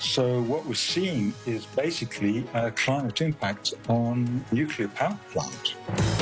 So what we're seeing is basically a climate impact on nuclear power plant.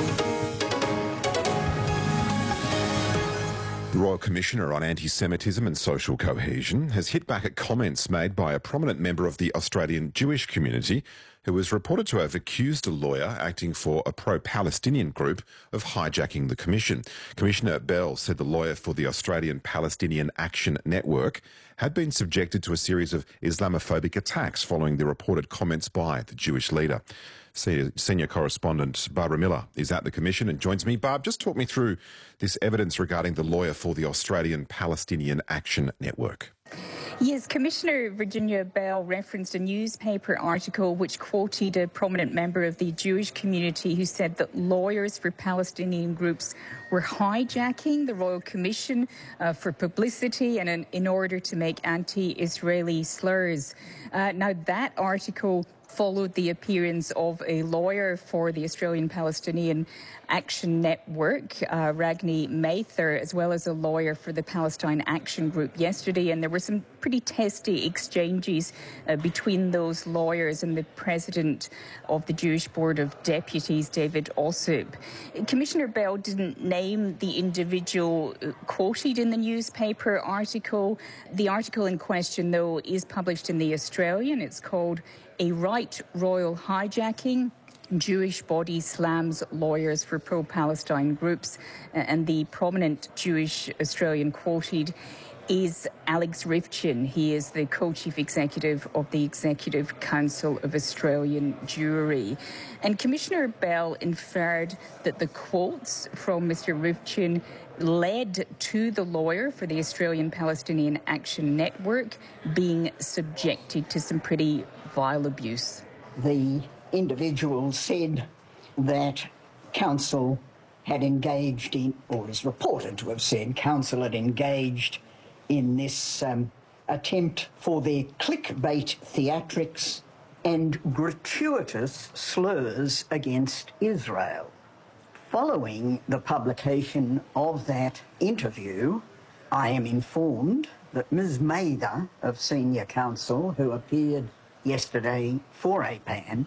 The Royal Commissioner on Anti-Semitism and Social Cohesion has hit back at comments made by a prominent member of the Australian Jewish community who was reported to have accused a lawyer acting for a pro-Palestinian group of hijacking the commission. Commissioner Bell said the lawyer for the Australian Palestinian Action Network had been subjected to a series of Islamophobic attacks following the reported comments by the Jewish leader. Senior correspondent Barbara Miller is at the Commission and joins me. Barb, just talk me through this evidence regarding the lawyer for the Australian Palestinian Action Network. Yes, Commissioner Virginia Bell referenced a newspaper article which quoted a prominent member of the Jewish community who said that lawyers for Palestinian groups were hijacking the Royal Commission for publicity and in order to make anti-Israeli slurs. Now, that article followed the appearance of a lawyer for the Australian Palestinian Action Network, Ragni Mather, as well as a lawyer for the Palestine Action Group yesterday, and there were some pretty testy exchanges between those lawyers and the president of the Jewish Board of Deputies, David Ossop. Commissioner Bell didn't name the individual quoted in the newspaper article. The article in question, though, is published in The Australian. It's called "A Right Royal Hijacking. Jewish Body Slams Lawyers for Pro-Palestine Groups," and the prominent Jewish Australian quoted is Alex Rivchin. He is the co-chief executive of the Executive Council of Australian Jewry. And Commissioner Bell inferred that the quotes from Mr. Rivchin led to the lawyer for the Australian Palestinian Action Network being subjected to some pretty vile abuse. The individual said that counsel had engaged in, or is reported to have said, counsel had engaged in this attempt for their clickbait theatrics and gratuitous slurs against Israel. Following the publication of that interview, I am informed that Ms. Mather of Senior Counsel, who appeared yesterday for APAN,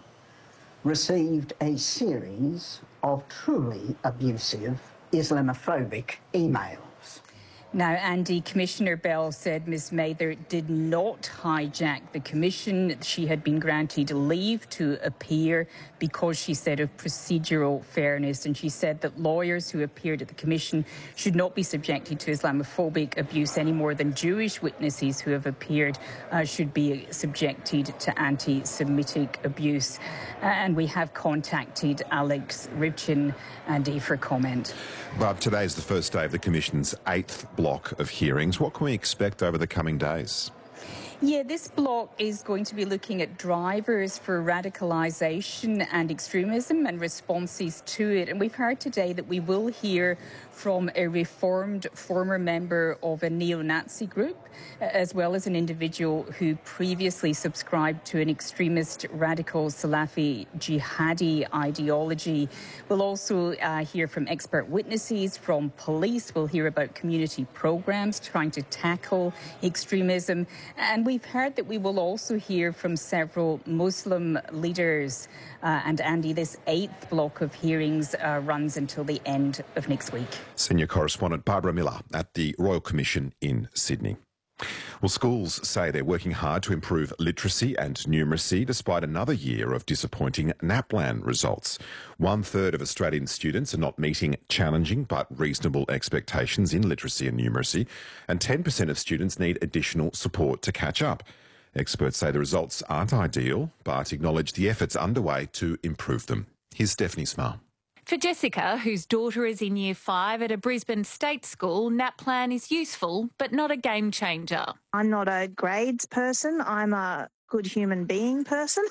received a series of truly abusive Islamophobic emails. Now, Andy, Commissioner Bell said Ms. Mather did not hijack the commission. She had been granted leave to appear because, she said, of procedural fairness. And she said that lawyers who appeared at the commission should not be subjected to Islamophobic abuse any more than Jewish witnesses who have appeared should be subjected to anti-Semitic abuse. And we have contacted Alex Rivchin, Andy, for comment. Barb, today is the first day of the Commission's 8th block of hearings. What can we expect over the coming days? Yeah, this block is going to be looking at drivers for radicalisation and extremism and responses to it. And we've heard today that we will hear from a reformed former member of a neo-Nazi group, as well as an individual who previously subscribed to an extremist radical Salafi jihadi ideology. We'll also hear from expert witnesses from police. We'll hear about community programs trying to tackle extremism. And we've heard that we will also hear from several Muslim leaders. And Andy, this 8th block of hearings runs until the end of next week. Senior correspondent Barbara Miller at the Royal Commission in Sydney. Well, schools say they're working hard to improve literacy and numeracy despite another year of disappointing NAPLAN results. 1/3 of Australian students are not meeting challenging but reasonable expectations in literacy and numeracy, and 10% of students need additional support to catch up. Experts say the results aren't ideal, but acknowledge the efforts underway to improve them. Here's Stephanie Smart. For Jessica, whose daughter is in Year 5 at a Brisbane state school, NAPLAN is useful but not a game changer. I'm not a grades person. I'm a good human being person.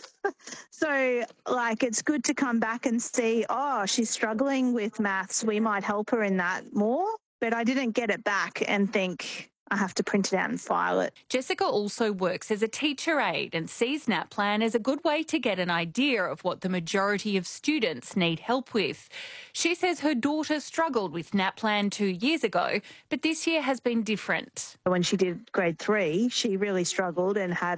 So, it's good to come back and see, she's struggling with maths. We might help her in that more. But I didn't get it back and think, I have to print it out and file it. Jessica also works as a teacher aide and sees NAPLAN as a good way to get an idea of what the majority of students need help with. She says her daughter struggled with NAPLAN 2 years ago, but this year has been different. When she did grade 3, she really struggled and had